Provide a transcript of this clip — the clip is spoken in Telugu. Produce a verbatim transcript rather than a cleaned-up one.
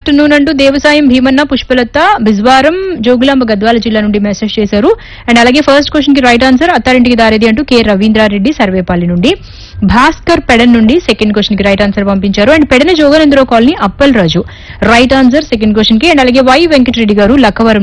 ఆఫ్టర్నూన్ అంటూ దేవసాయం భీమన్న పుష్పలత బిజ్వారం జోగులాంబ గద్వాల జిల్లా నుండి మెసేజ్ చేశారు. అండ్ అలాగే ఫస్ట్ క్వశ్చన్ కి రైట్ ఆన్సర్ అత్తారింటికి దారేది అంటూ కె రవీంద్రారెడ్డి సర్వేపల్లి నుండి. భాస్కర్ పెడన్ నుండి సెకండ్ క్వశ్చన్ కి రైట్ ఆన్సర్ పంపించారు. And Pedana Joganendra colony Appal Raju right answer second question కి. అండ్ అలాగే వై వెంకటరెడ్డి గారు లక్కవరం